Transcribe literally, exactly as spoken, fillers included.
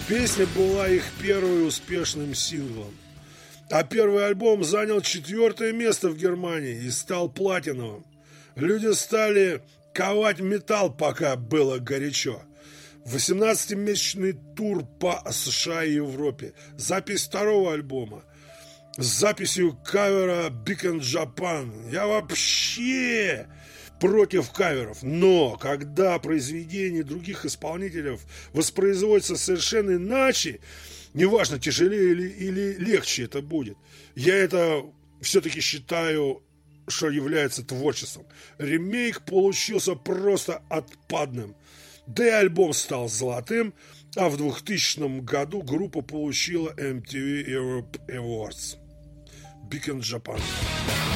Песня была их первым успешным синглом. А первый альбом занял четвертое место в Германии и стал платиновым. Люди стали ковать металл, пока было горячо. восемнадцатимесячный тур по США и Европе. Запись второго альбома. С записью кавера Big in Japan. Я вообще против каверов. Но когда произведения других исполнителей воспроизводятся совершенно иначе, неважно, тяжелее или, или легче это будет, я это все-таки считаю, что является творчеством. Ремейк получился просто отпадным. Да и альбом стал золотым, а в двухтысячном году группа получила эм ти ви Europe Awards. Big in Japan.